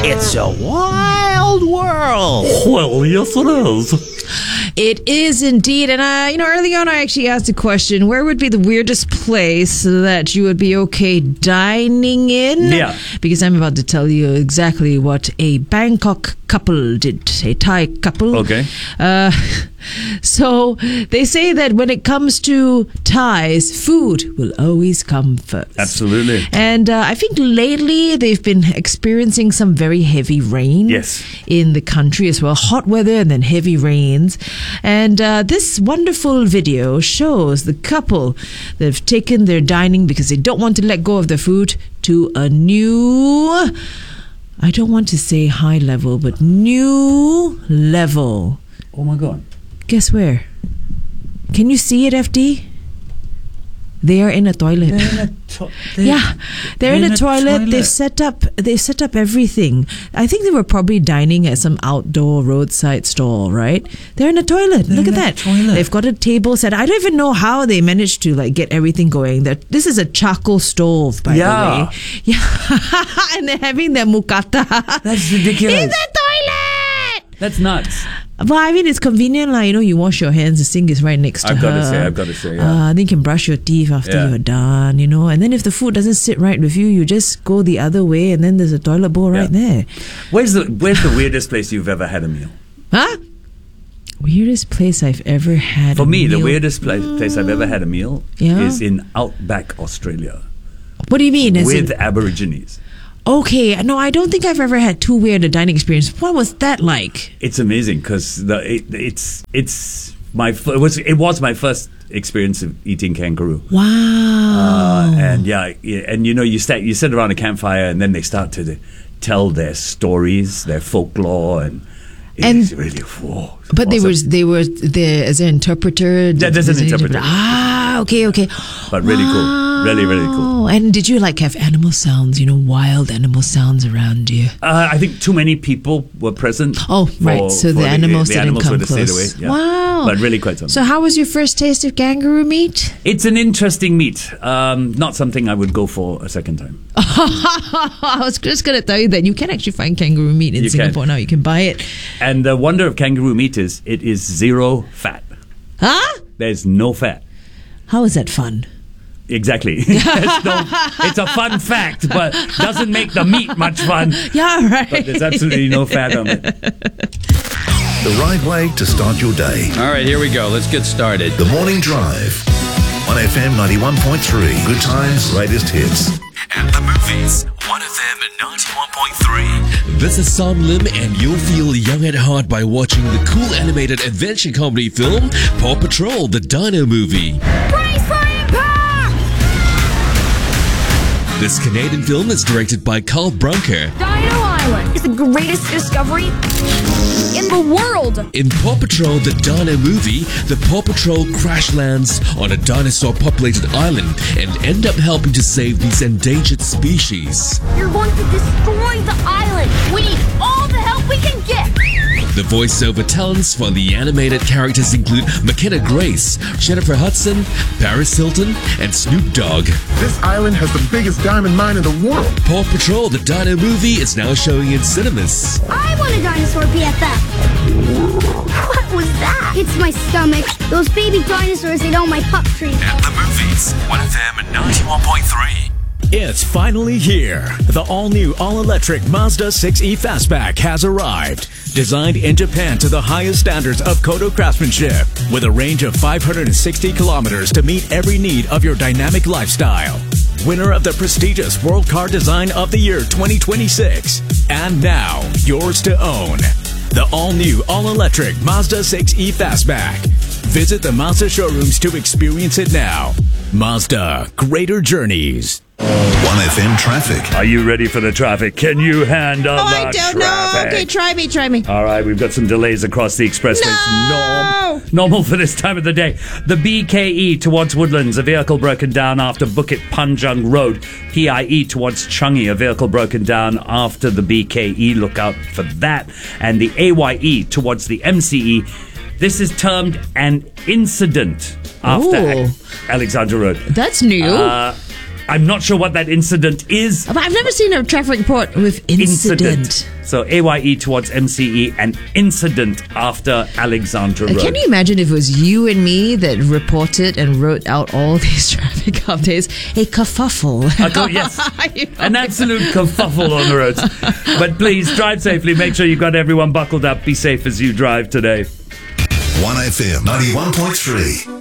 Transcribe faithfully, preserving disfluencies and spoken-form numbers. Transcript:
It's a wild world. Well, yes it is. It is indeed. And, uh, you know, early on I actually asked a question. Where would be the weirdest place that you would be okay dining in? Yeah. Because I'm about to tell you exactly what a Bangkok couple did. A Thai couple. Okay. Uh, so they say that when it comes to Thais, food will always come first. Absolutely. And uh, I think lately they've been experiencing some very heavy rain. Yes. In the country as well. Hot weather and then heavy rains. And uh, this wonderful video shows the couple that have taken their dining because they don't want to let go of their food to a new, I don't want to say high level, but new level. Oh my God. Guess where? Can you see it, F D? They are in a toilet. They're in a to- they're, yeah, they're, they're in, in a, toilet. toilet. They've set up. They've set up everything. I think they were probably dining at some outdoor roadside stall, right? They're in a toilet. They're Look in at that. a toilet. They've got a table set. I don't even know how they managed to like get everything going. That this is a charcoal stove, by Yeah. the way. Yeah, and they're having their mukata. That's ridiculous. In the toilet. That's nuts. Well, I mean, it's convenient, like, you know, you wash your hands, the sink is right next to I've her. got to say, I've got to say, yeah. Uh, then you can brush your teeth after Yeah. you're done, you know. And then if the food doesn't sit right with you, you just go the other way and then there's a toilet bowl right Yeah. there. Where's the Where's the weirdest place you've ever had a meal? Huh? Weirdest place I've ever had For a me, meal. the weirdest place, place I've ever had a meal Yeah? is in Outback, Australia, What do you mean? As with in- Aborigines. okay, no, I don't think I've ever had too weird a dining experience. What was that like? It's amazing because the it, it's it's my f- it was it was my first experience of eating kangaroo. Wow. Uh, and yeah, yeah, and you know, you start, you sit around a campfire, and then they start to tell their stories, their folklore, and it's And- really whoa. it's But they were awesome. they were there as an interpreter. Yeah, there's an There's interpreter. Ah, okay, okay. But really cool. Really, really cool. Wow. And did you like have animal sounds? You know, wild animal sounds around you. Uh, I think too many people were present. Oh, for- right. So for the animals the didn't animals come would have stayed close. away. Yeah. Wow. But really quite something. So how was your first taste of kangaroo meat? It's an interesting meat. Um, not something I would go for a second time. I was just going to tell you that you can actually find kangaroo meat in You Singapore can. now. You can buy it. And the wonder of kangaroo meat is it is zero fat. Huh? There's no fat. How is that fun? Exactly. There's no, it's a fun fact, but doesn't make the meat much fun. Yeah, right. But there's absolutely no fat on it. The right way to start your day. All right, here we go. Let's get started. The Morning Drive. one F M ninety-one point three. Good times, latest hits. And the movies. one F M ninety-one point three. This is Sam Lim, and you'll feel young at heart by watching the cool animated adventure comedy film Paw Patrol: The Dino Movie. Brace for impact! This Canadian film is directed by Carl Brunker. Dino Island is the greatest discovery in the world. In Paw Patrol: The Dino Movie, the Paw Patrol crash lands on a dinosaur-populated island and end up helping to save these endangered species. You're going to destroy the island. We need all the help we can get. The voiceover talents for the animated characters include McKenna Grace, Jennifer Hudson, Paris Hilton, and Snoop Dogg. This island has the biggest diamond mine in the world. Paw Patrol: The Dino Movie is now showing in cinemas. I want a dinosaur B F F. What was that? It's my stomach. Those baby dinosaurs ate all my pup treats. And the movies. one F M ninety-one point three. It's finally here. The all-new, all-electric Mazda six E Fastback has arrived. Designed in Japan to the highest standards of Kodo craftsmanship, with a range of five hundred sixty kilometers to meet every need of your dynamic lifestyle. Winner of the prestigious World Car Design of the Year twenty twenty-six. And now, yours to own. The all-new, all-electric Mazda six E Fastback. Visit the Mazda showrooms to experience it now. Mazda, greater journeys. one F M traffic. Are you ready for the traffic? Can you handle Oh, the I don't know. traffic? Okay, try me, try me. All right, we've got some delays across the expressways. No! Norm, normal for this time of the day. The B K E towards Woodlands, a vehicle broken down after Bukit Panjang Road. P I E towards Changi, a vehicle broken down after the B K E. Look out for that. And the A Y E towards the M C E. This is termed an incident after Ooh. Alexandra Road. That's new. Uh, I'm not sure what that incident is. But I've never seen a traffic report with incident. So A Y E towards M C E, an incident after Alexandra Road. Can you imagine if it was you and me that reported and wrote out all these traffic updates? A kerfuffle. I thought, yes, You know? an absolute kerfuffle on the roads. But please, drive safely. Make sure you've got everyone buckled up. Be safe as you drive today. one F M ninety-one point three.